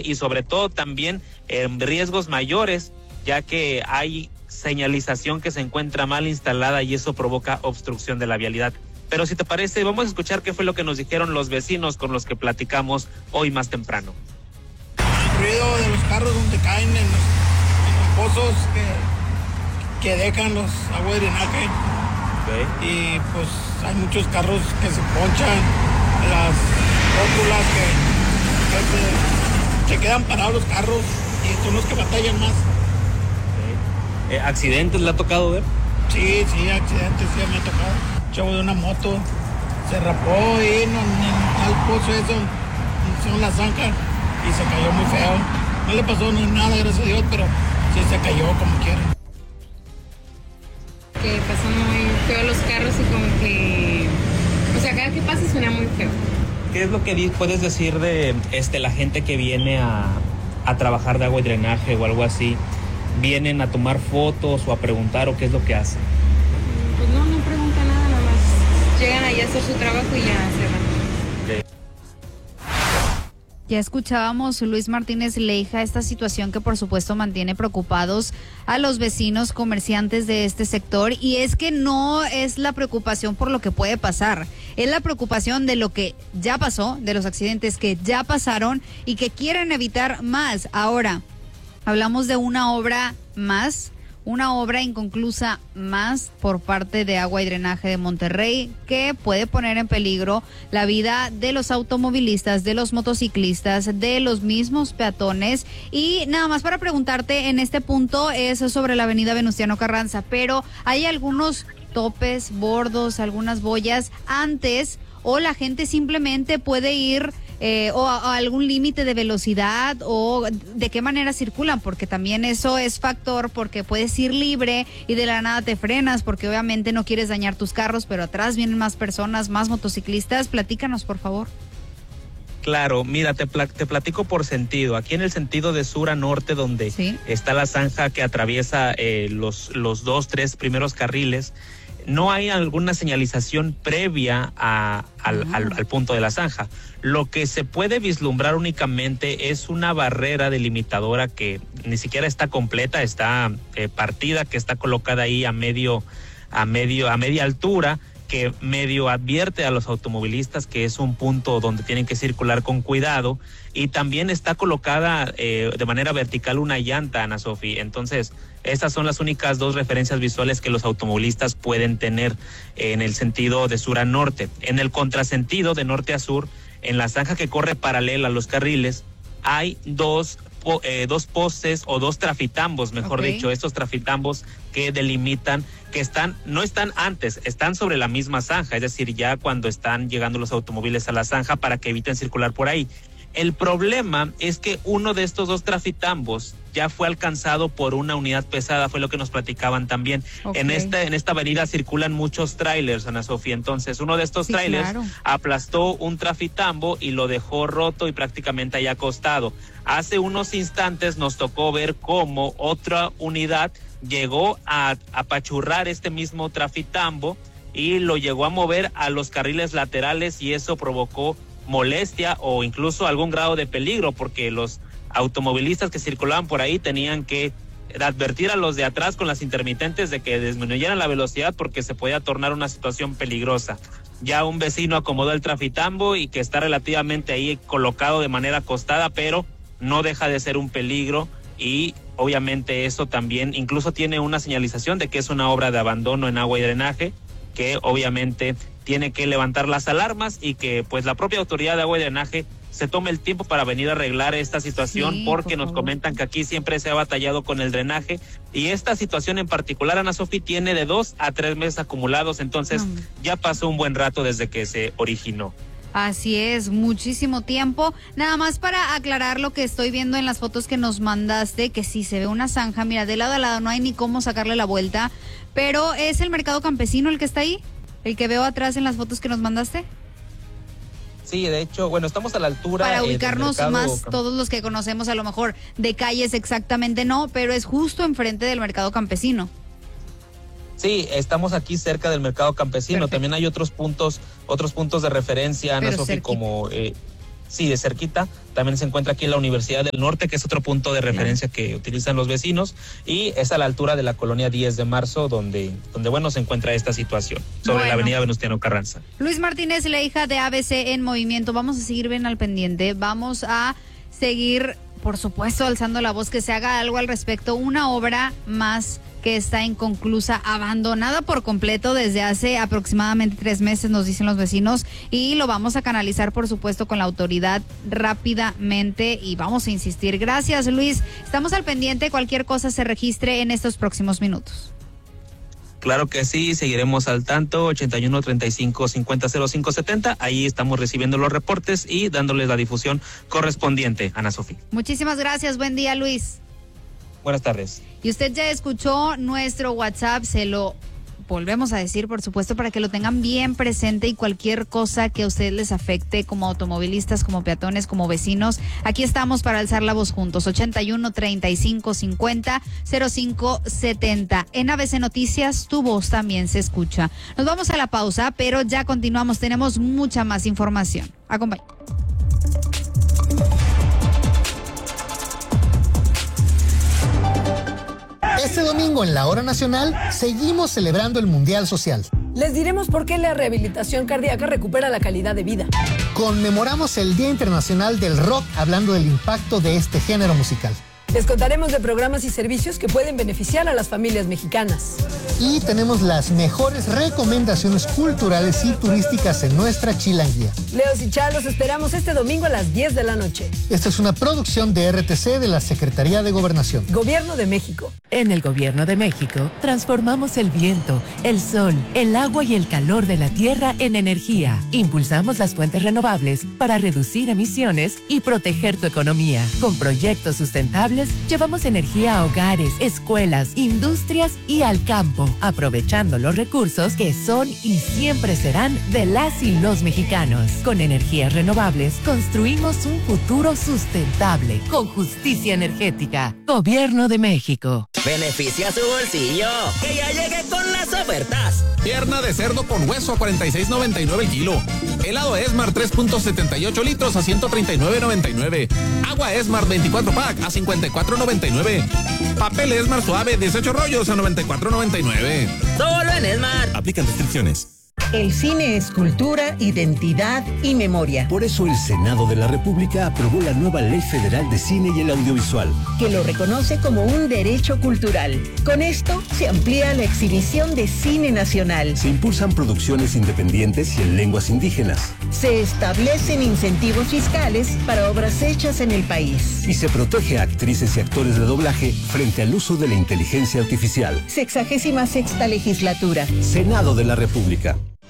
drenaje y sobre todo también riesgos mayores, ya que hay señalización que se encuentra mal instalada y eso provoca obstrucción de la vialidad. Pero si te parece, vamos a escuchar qué fue lo que nos dijeron los vecinos con los que platicamos hoy más temprano. El ruido de los carros donde caen en los pozos que dejan los aguas de drenaje. Okay. Y pues hay muchos carros que se ponchan, las rótulas que se quedan parados los carros y son los que batallan más. Okay. ¿Accidentes le ha tocado ver? Sí, accidentes sí me ha tocado. Un chavo de una moto se rapó ahí en el pozo eso, en la zanja, y se cayó muy feo. No le pasó nada, gracias a Dios, pero sí se cayó como quiera. Que pasan muy feo los carros y como que, o sea, cada que pasa suena muy feo. ¿Qué es lo que puedes decir de la gente que viene a trabajar de agua y drenaje o algo así? ¿Vienen a tomar fotos o a preguntar o qué es lo que hacen? Pues no preguntan nada más. Llegan ahí a hacer su trabajo y ya se van. Okay. Ya escuchábamos Luis Martínez Leija, esta situación que por supuesto mantiene preocupados a los vecinos comerciantes de este sector, y es que no es la preocupación por lo que puede pasar, es la preocupación de lo que ya pasó, de los accidentes que ya pasaron y que quieren evitar más. Ahora, hablamos de una obra más, una obra inconclusa más por parte de Agua y Drenaje de Monterrey, que puede poner en peligro la vida de los automovilistas, de los motociclistas, de los mismos peatones. Y nada más para preguntarte, en este punto es sobre la avenida Venustiano Carranza, pero hay algunos topes, bordos, algunas boyas antes, o la gente simplemente puede ir o a algún límite de velocidad, o de qué manera circulan, porque también eso es factor, porque puedes ir libre y de la nada te frenas porque obviamente no quieres dañar tus carros, pero atrás vienen más personas, más motociclistas. Platícanos, por favor. Claro, mira, te platico por sentido. Aquí en el sentido de sur a norte, donde ¿sí? está la zanja que atraviesa los 2-3 primeros carriles, no hay alguna señalización previa al punto de la zanja. Lo que se puede vislumbrar únicamente es una barrera delimitadora que ni siquiera está completa, está partida, que está colocada ahí a media altura, que medio advierte a los automovilistas que es un punto donde tienen que circular con cuidado, y también está colocada de manera vertical una llanta, Ana Sofi. Entonces, estas son las únicas dos referencias visuales que los automovilistas pueden tener en el sentido de sur a norte. En el contrasentido de norte a sur, en la zanja que corre paralela a los carriles, hay dos postes o dos trafitambos, mejor dicho, estos trafitambos que delimitan, que no están antes, están sobre la misma zanja, es decir, ya cuando están llegando los automóviles a la zanja para que eviten circular por ahí. El problema es que uno de estos dos trafitambos ya fue alcanzado por una unidad pesada, fue lo que nos platicaban también. En esta avenida circulan muchos trailers, Ana Sofía, entonces uno de estos trailers aplastó un trafitambo y lo dejó roto y prácticamente ahí acostado. Hace unos instantes nos tocó ver cómo otra unidad llegó a apachurrar este mismo trafitambo y lo llegó a mover a los carriles laterales, y eso provocó molestia o incluso algún grado de peligro, porque los automovilistas que circulaban por ahí tenían que advertir a los de atrás con las intermitentes de que disminuyeran la velocidad porque se podía tornar una situación peligrosa. Ya un vecino acomodó el trafitambo y que está relativamente ahí colocado de manera acostada, pero no deja de ser un peligro, y obviamente eso también incluso tiene una señalización de que es una obra de abandono en agua y drenaje, que obviamente tiene que levantar las alarmas, y que pues la propia autoridad de agua y drenaje se tome el tiempo para venir a arreglar esta situación, porque nos comentan que aquí siempre se ha batallado con el drenaje, y esta situación en particular, Ana Sofi, tiene de 2 a 3 meses acumulados, entonces ya pasó un buen rato desde que se originó. Así es, muchísimo tiempo. Nada más para aclarar lo que estoy viendo en las fotos que nos mandaste, que sí se ve una zanja, mira, de lado a lado no hay ni cómo sacarle la vuelta, pero ¿es el mercado campesino el que está ahí? ¿El que veo atrás en las fotos que nos mandaste? Sí, de hecho, bueno, estamos a la altura. Para ubicarnos más, todos los que conocemos, a lo mejor de calles exactamente no, pero es justo enfrente del mercado campesino. Sí, estamos aquí cerca del mercado campesino. Perfecto. También hay otros puntos de referencia, Ana Sofi, como Sí, de cerquita. También se encuentra aquí en la Universidad del Norte, que es otro punto de referencia que utilizan los vecinos, y es a la altura de la colonia 10 de marzo, donde se encuentra esta situación, sobre la avenida Venustiano Carranza. Luis Martínez, la hija de ABC en movimiento. Vamos a seguir bien al pendiente, vamos a seguir, por supuesto, alzando la voz, que se haga algo al respecto. Una obra más que está inconclusa, abandonada por completo desde hace aproximadamente 3 meses, nos dicen los vecinos, y lo vamos a canalizar, por supuesto, con la autoridad rápidamente, y vamos a insistir. Gracias, Luis. Estamos al pendiente, cualquier cosa se registre en estos próximos minutos. Claro que sí, seguiremos al tanto, 81 35 50 05 70, ahí estamos recibiendo los reportes y dándoles la difusión correspondiente, Ana Sofía. Muchísimas gracias, buen día, Luis. Buenas tardes. Y usted ya escuchó nuestro WhatsApp, se lo volvemos a decir, por supuesto, para que lo tengan bien presente, y cualquier cosa que a ustedes les afecte como automovilistas, como peatones, como vecinos, aquí estamos para alzar la voz juntos. 81 35 50 05 70. En ABC Noticias, tu voz también se escucha. Nos vamos a la pausa, pero ya continuamos, tenemos mucha más información. Acompáñanos. Este domingo en la Hora Nacional seguimos celebrando el Mundial Social. Les diremos por qué la rehabilitación cardíaca recupera la calidad de vida. Conmemoramos el Día Internacional del Rock hablando del impacto de este género musical. Les contaremos de programas y servicios que pueden beneficiar a las familias mexicanas. Y tenemos las mejores recomendaciones culturales y turísticas en nuestra chilanguía. Leos y Char, los esperamos este domingo a las 10 de la noche. Esta es una producción de RTC de la Secretaría de Gobernación. Gobierno de México. En el Gobierno de México, transformamos el viento, el sol, el agua y el calor de la tierra en energía. Impulsamos las fuentes renovables para reducir emisiones y proteger tu economía. Con proyectos sustentables, llevamos energía a hogares, escuelas, industrias y al campo, aprovechando los recursos que son y siempre serán de las y los mexicanos. Con energías renovables, construimos un futuro sustentable, con justicia energética. Gobierno de México. Beneficia su bolsillo, que ya llegué con las ofertas. Pierna de cerdo con hueso a $46.99 el kilo. Helado Esmar 3.78 litros a $139.99. Agua Esmar 24 pack a $54.99. Papel Esmar suave 18 rollos a $94.99. Solo en Esmar. Aplican restricciones. El cine es cultura, identidad y memoria. Por eso el Senado de la República aprobó la nueva Ley Federal de Cine y el Audiovisual, que lo reconoce como un derecho cultural. Con esto se amplía la exhibición de cine nacional. Se impulsan producciones independientes y en lenguas indígenas. Se establecen incentivos fiscales para obras hechas en el país. Y se protege a actrices y actores de doblaje frente al uso de la inteligencia artificial. 66ª legislatura. Senado de la República.